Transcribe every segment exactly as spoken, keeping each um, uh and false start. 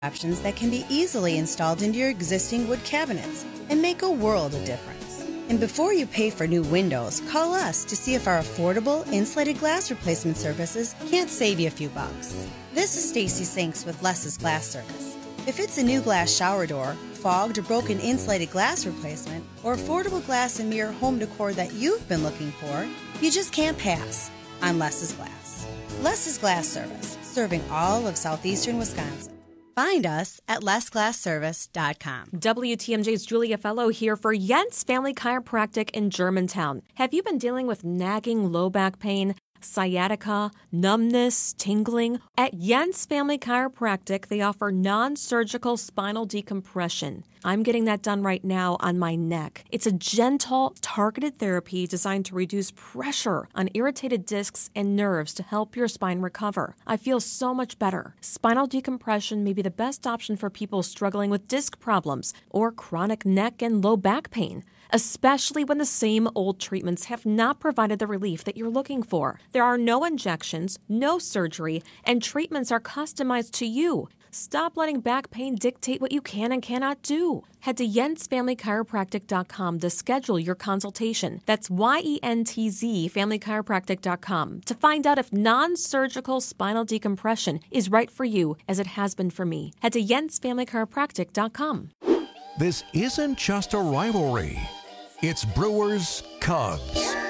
options that can be easily installed into your existing wood cabinets and make a world of difference. And before you pay for new windows, call us to see if our affordable insulated glass replacement services can't save you a few bucks. This is Stacy Sinks with Less's Glass Service. If it's a new glass shower door, fogged or broken insulated glass replacement, or affordable glass and mirror home decor that you've been looking for, you just can't pass on Less's Glass. Less's Glass Service, serving all of southeastern Wisconsin. Find us at less glass service dot com. W T M J's Julia Fellow here for Jens Family Chiropractic in Germantown. Have you been dealing with nagging low back pain, sciatica, numbness, tingling? At Jens Family Chiropractic, they offer non-surgical spinal decompression. I'm getting that done right now on my neck. It's a gentle, targeted therapy designed to reduce pressure on irritated discs and nerves to help your spine recover. I feel so much better. Spinal decompression may be the best option for people struggling with disc problems or chronic neck and low back pain, especially when the same old treatments have not provided the relief that you're looking for. There are no injections, no surgery, and treatments are customized to you. Stop letting back pain dictate what you can and cannot do. Head to jens family chiropractic dot com to schedule your consultation. That's Y E N T Z family chiropractic dot com to find out if non-surgical spinal decompression is right for you as it has been for me. Head to jens family chiropractic dot com. This isn't just a rivalry. It's Brewers Cubs.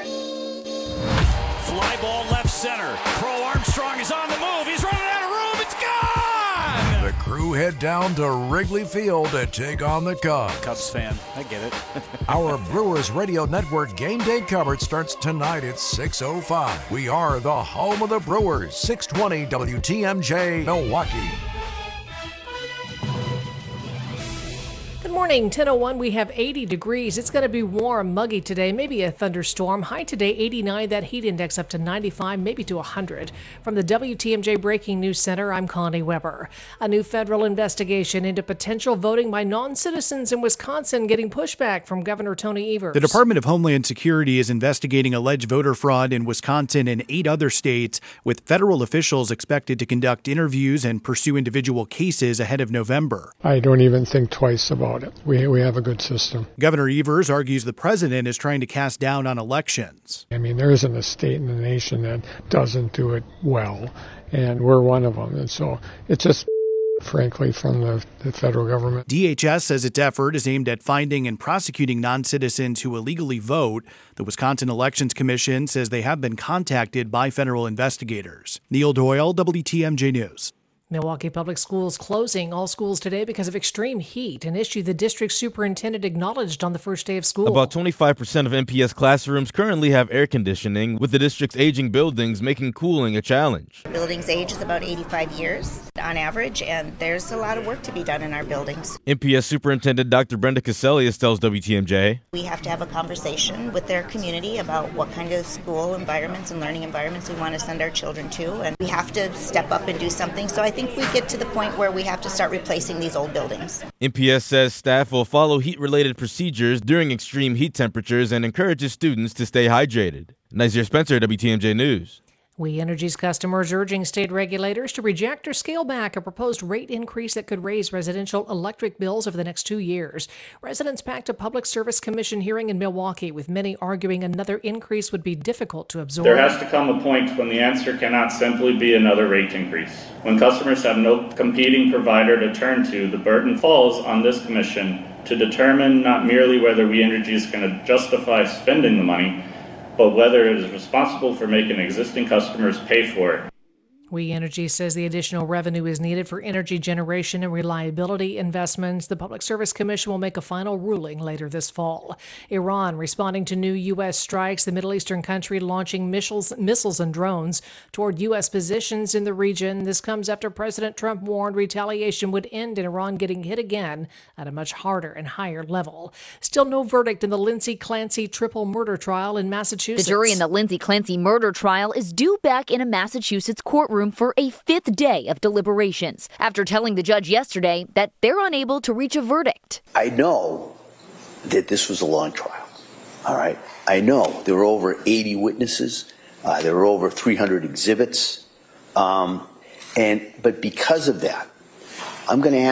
Fly ball left center. Crow Armstrong is on the move. He's running out of room. It's gone! The crew head down to Wrigley Field to take on the Cubs. Cubs fan, I get it. Our Brewers Radio Network game day coverage starts tonight at six oh five. We are the home of the Brewers, six twenty W T M J, Milwaukee. Good morning, ten oh one. We have eighty degrees. It's going to be warm, muggy today, maybe a thunderstorm. High today, eighty-nine. That heat index up to ninety-five, maybe to one hundred. From the W T M J Breaking News Center, I'm Connie Weber. A new federal investigation into potential voting by non-citizens in Wisconsin getting pushback from Governor Tony Evers. The Department of Homeland Security is investigating alleged voter fraud in Wisconsin and eight other states, with federal officials expected to conduct interviews and pursue individual cases ahead of November. I don't even think twice about it. We we have a good system. Governor Evers argues the president is trying to cast down on elections. I mean, there isn't a state in the nation that doesn't do it well, and we're one of them. And so it's just, frankly, from the, the federal government. D H S says its effort is aimed at finding and prosecuting non-citizens who illegally vote. The Wisconsin Elections Commission says they have been contacted by federal investigators. Neil Doyle, W T M J News. Milwaukee Public Schools closing all schools today because of extreme heat, an issue the district superintendent acknowledged on the first day of school. About twenty-five percent of M P S classrooms currently have air conditioning, with the district's aging buildings making cooling a challenge. The building's age is about eighty-five years on average, and there's a lot of work to be done in our buildings. M P S Superintendent Doctor Brenda Caselius tells W T M J. We have to have a conversation with their community about what kind of school environments and learning environments we want to send our children to, and we have to step up and do something. So I think we get to the point where we have to start replacing these old buildings. M P S says staff will follow heat-related procedures during extreme heat temperatures and encourages students to stay hydrated. Nazir Spencer, W T M J News. We Energy's customers urging state regulators to reject or scale back a proposed rate increase that could raise residential electric bills over the next two years. Residents packed a Public Service Commission hearing in Milwaukee, with many arguing another increase would be difficult to absorb. There has to come a point when the answer cannot simply be another rate increase. When customers have no competing provider to turn to, the burden falls on this commission to determine not merely whether We Energy is going to justify spending the money, but whether it is responsible for making existing customers pay for it. We Energy says the additional revenue is needed for energy generation and reliability investments. The Public Service Commission will make a final ruling later this fall. Iran responding to new U S strikes, the Middle Eastern country launching missiles, missiles and drones toward U S positions in the region. This comes after President Trump warned retaliation would end in Iran getting hit again at a much harder and higher level. Still no verdict in the Lindsay Clancy triple murder trial in Massachusetts. The jury in the Lindsay Clancy murder trial is due back in a Massachusetts courtroom for a fifth day of deliberations after telling the judge yesterday that they're unable to reach a verdict. I know that this was a long trial, all right? I know there were over eighty witnesses. Uh, there were over three hundred exhibits. Um, and but because of that, I'm going to ask